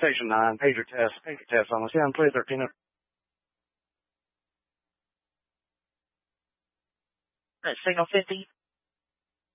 Station 9, pager test on the 7-313. Signal 50.